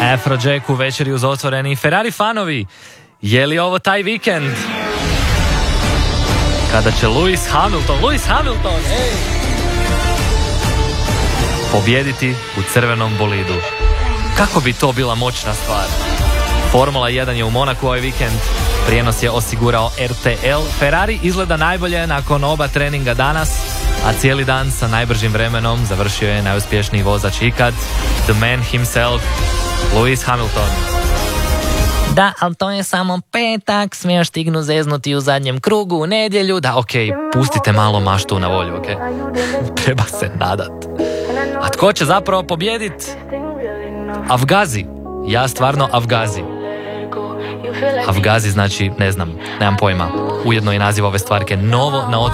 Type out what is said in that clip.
Afrojack u večeri uz otvoreni. Ferrari fanovi, je li ovo taj vikend kada će Lewis Hamilton, pobijediti u crvenom bolidu? Kako bi to bila moćna stvar? Formula 1 je u Monaku ovaj vikend, prijenos je osigurao RTL. Ferrari izgleda najbolje nakon oba treninga danas, a cijeli dan sa najbržim vremenom završio je najuspješniji vozač ikad, the man himself, Lewis Hamilton. Da, ali to je samo petak, smiješ stignu zeznuti u zadnjem krugu u nedjelju. Da, okej, pustite malo maštu na volju, okej? Treba se nadat. A tko će zapravo pobijedit? Afgazi. Ja stvarno Afgazi. Afgazi znači, ne znam, nemam pojma. Ujedno i naziv ove stvarke novo na